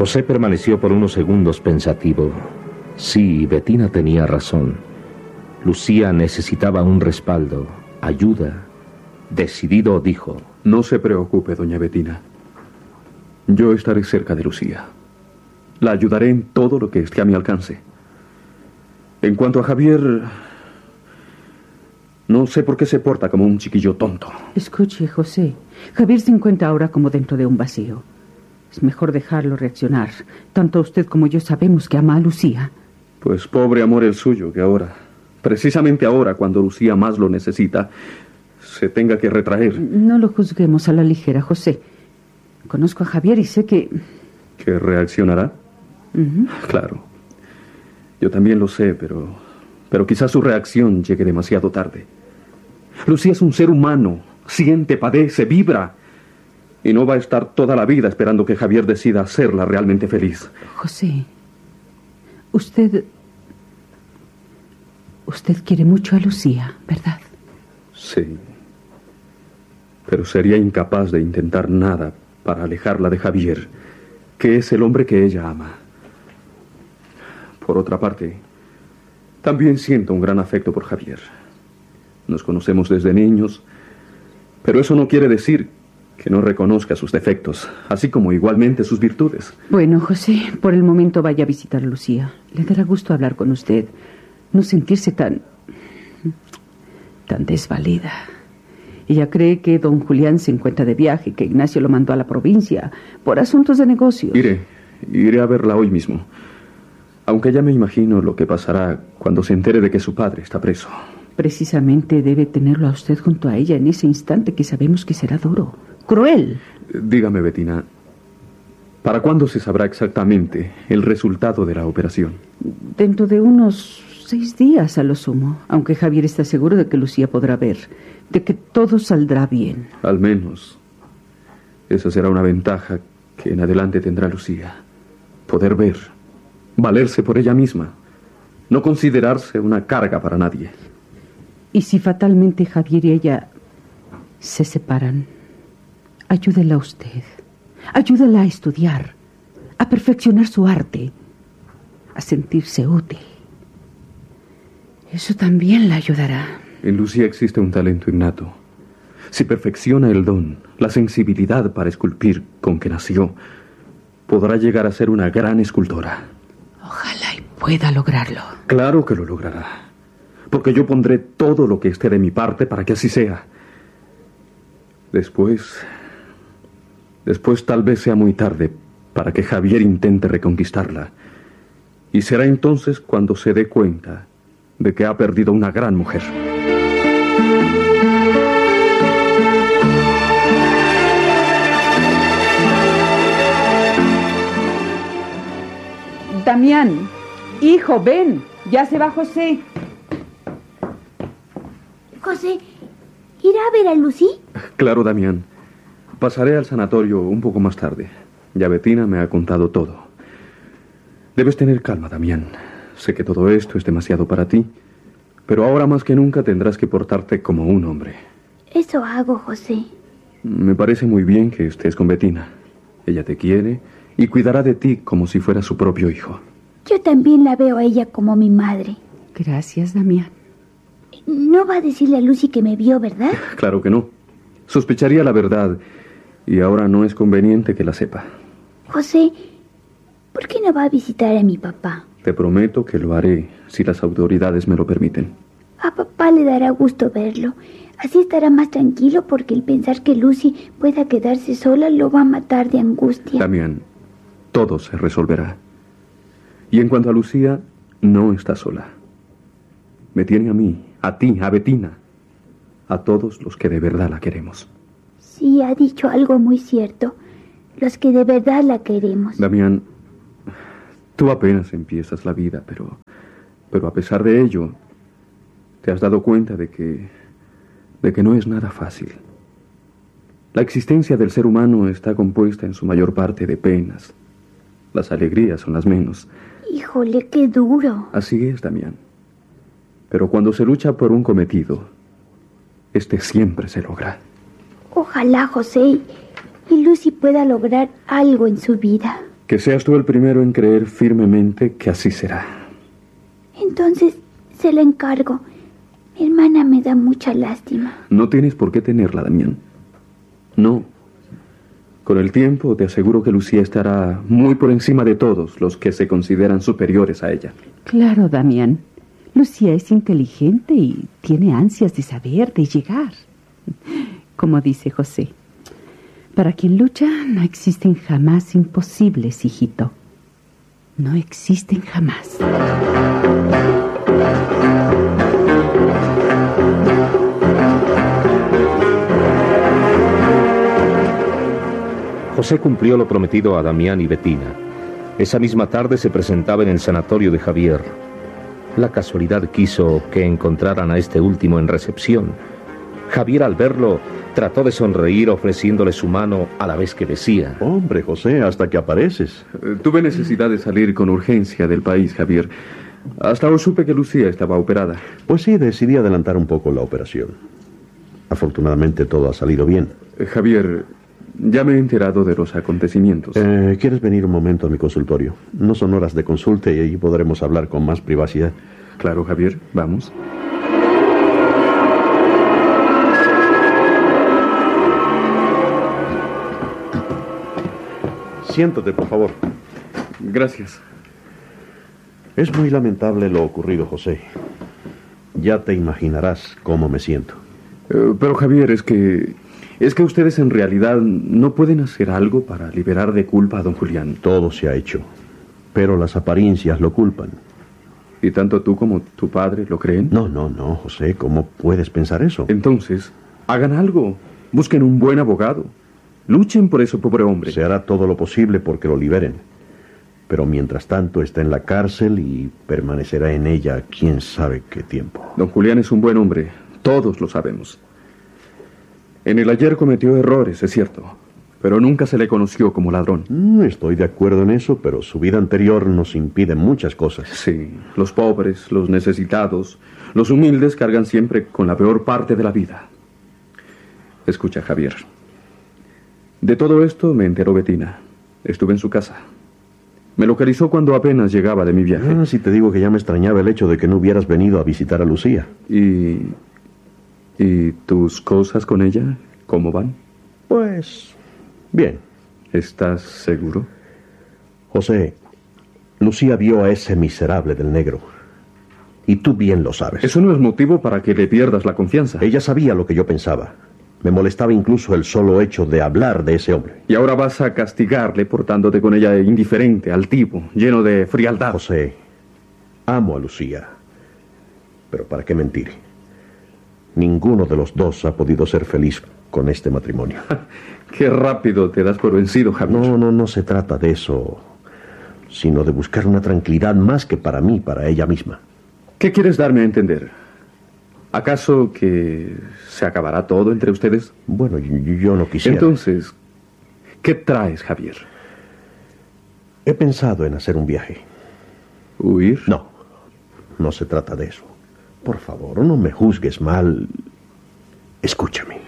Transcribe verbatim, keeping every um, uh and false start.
José permaneció por unos segundos pensativo. Sí, Bettina tenía razón. Lucía necesitaba un respaldo, ayuda. Decidido, dijo: No se preocupe, doña Bettina. Yo estaré cerca de Lucía. La ayudaré en todo lo que esté a mi alcance. En cuanto a Javier, no sé por qué se porta como un chiquillo tonto. Escuche, José. Javier se encuentra ahora como dentro de un vacío. Es mejor dejarlo reaccionar. Tanto usted como yo sabemos que ama a Lucía. Pues pobre amor el suyo, que ahora, precisamente ahora, cuando Lucía más lo necesita, se tenga que retraer. No lo juzguemos a la ligera, José. Conozco a Javier y sé que... ¿Que reaccionará? Uh-huh. Claro. Yo también lo sé, pero... Pero quizás su reacción llegue demasiado tarde. Lucía es un ser humano. Siente, padece, vibra. Y no va a estar toda la vida esperando que Javier decida hacerla realmente feliz. José, usted... Usted quiere mucho a Lucía, ¿verdad? Sí. Pero sería incapaz de intentar nada para alejarla de Javier, que es el hombre que ella ama. Por otra parte, también siento un gran afecto por Javier. Nos conocemos desde niños, pero eso no quiere decir que no reconozca sus defectos, así como igualmente sus virtudes. Bueno, José, por el momento vaya a visitar a Lucía. Le dará gusto hablar con usted. No sentirse tan... tan desvalida. Ella cree que don Julián se encuentra de viaje, que Ignacio lo mandó a la provincia por asuntos de negocios. Iré, iré a verla hoy mismo. Aunque ya me imagino lo que pasará cuando se entere de que su padre está preso. Precisamente debe tenerlo a usted junto a ella en ese instante que sabemos que será duro, cruel. Dígame, Bettina, ¿para cuándo se sabrá exactamente el resultado de la operación? Dentro de unos seis días a lo sumo, aunque Javier está seguro de que Lucía podrá ver, de que todo saldrá bien. Al menos, esa será una ventaja que en adelante tendrá Lucía. Poder ver, valerse por ella misma, no considerarse una carga para nadie. Y si fatalmente Javier y ella se separan, ayúdela usted. Ayúdela a estudiar, a perfeccionar su arte, a sentirse útil. Eso también la ayudará. En Lucía existe un talento innato. Si perfecciona el don, la sensibilidad para esculpir con que nació, podrá llegar a ser una gran escultora. Ojalá y pueda lograrlo. Claro que lo logrará. Porque yo pondré todo lo que esté de mi parte para que así sea. Después... Después tal vez sea muy tarde para que Javier intente reconquistarla. Y será entonces cuando se dé cuenta de que ha perdido una gran mujer. Damián, hijo, ven. Ya se va José. José, ¿irá a ver a Lucy? Claro, Damián. Pasaré al sanatorio un poco más tarde. Ya Bettina me ha contado todo. Debes tener calma, Damián. Sé que todo esto es demasiado para ti, pero ahora más que nunca tendrás que portarte como un hombre. Eso hago, José. Me parece muy bien que estés con Bettina. Ella te quiere y cuidará de ti como si fuera su propio hijo. Yo también la veo a ella como mi madre. Gracias, Damián. No va a decirle a Lucy que me vio, ¿verdad? Claro que no. Sospecharía la verdad y ahora no es conveniente que la sepa. José, ¿por qué no va a visitar a mi papá? Te prometo que lo haré si las autoridades me lo permiten. A papá le dará gusto verlo. Así estará más tranquilo porque el pensar que Lucy pueda quedarse sola lo va a matar de angustia. Damián, todo se resolverá. Y en cuanto a Lucía, no está sola. Me tiene a mí, a ti, a Bettina, a todos los que de verdad la queremos. Sí, ha dicho algo muy cierto. Los que de verdad la queremos. Damián, tú apenas empiezas la vida, pero, pero a pesar de ello, te has dado cuenta de que, de que no es nada fácil. La existencia del ser humano está compuesta en su mayor parte de penas. Las alegrías son las menos. Híjole, qué duro. Así es, Damián. Pero cuando se lucha por un cometido, este siempre se logra. Ojalá, José, y Lucy pueda lograr algo en su vida. Que seas tú el primero en creer firmemente que así será. Entonces, se la encargo. Mi hermana me da mucha lástima. No tienes por qué tenerla, Damián. No. Con el tiempo te aseguro que Lucía estará muy por encima de todos los que se consideran superiores a ella. Claro, Damián. Lucía es inteligente y tiene ansias de saber, de llegar. Como dice José, para quien lucha no existen jamás imposibles, hijito. No existen jamás. José cumplió lo prometido a Damián y Betina. Esa misma tarde se presentaba en el sanatorio de Javier. La casualidad quiso que encontraran a este último en recepción. Javier, al verlo, trató de sonreír ofreciéndole su mano a la vez que decía: Hombre, José, hasta que apareces. Eh, tuve necesidad de salir con urgencia del país, Javier. Hasta hoy supe que Lucía estaba operada. Pues sí, decidí adelantar un poco la operación. Afortunadamente todo ha salido bien. Eh, Javier, ya me he enterado de los acontecimientos. Eh, ¿Quieres venir un momento a mi consultorio? No son horas de consulta y allí podremos hablar con más privacidad. Claro, Javier, vamos. Siéntate, por favor. Gracias. Es muy lamentable lo ocurrido, José. Ya te imaginarás cómo me siento. Eh, pero, Javier, es que... Es que ustedes en realidad no pueden hacer algo para liberar de culpa a don Julián. Todo se ha hecho, pero las apariencias lo culpan. ¿Y tanto tú como tu padre lo creen? No, no, no, José, ¿cómo puedes pensar eso? Entonces, hagan algo. Busquen un buen abogado. Luchen por ese pobre hombre. Se hará todo lo posible porque lo liberen. Pero mientras tanto está en la cárcel y permanecerá en ella quién sabe qué tiempo. Don Julián es un buen hombre. Todos lo sabemos. En el ayer cometió errores, es cierto, pero nunca se le conoció como ladrón. Mm, estoy de acuerdo en eso, pero su vida anterior nos impide muchas cosas. Sí, los pobres, los necesitados, los humildes cargan siempre con la peor parte de la vida. Escucha, Javier. De todo esto me enteró Betina. Estuve en su casa. Me localizó cuando apenas llegaba de mi viaje. Ah, si te digo que ya me extrañaba el hecho de que no hubieras venido a visitar a Lucía. Y... ¿Y tus cosas con ella? ¿Cómo van? Pues... bien. ¿Estás seguro? José, Lucía vio a ese miserable del negro. Y tú bien lo sabes. Eso no es motivo para que le pierdas la confianza. Ella sabía lo que yo pensaba. Me molestaba incluso el solo hecho de hablar de ese hombre. Y ahora vas a castigarle portándote con ella indiferente, altivo, lleno de frialdad. José, amo a Lucía. Pero ¿para qué mentir? Ninguno de los dos ha podido ser feliz con este matrimonio. Qué rápido te das por vencido, Javier. No, no, no se trata de eso, sino de buscar una tranquilidad más que para mí, para ella misma. ¿Qué quieres darme a entender? ¿Acaso que se acabará todo entre ustedes? Bueno, yo, yo no quisiera. Entonces, ¿qué traes, Javier? He pensado en hacer un viaje. ¿Huir? No, no se trata de eso. Por favor, no me juzgues mal. Escúchame.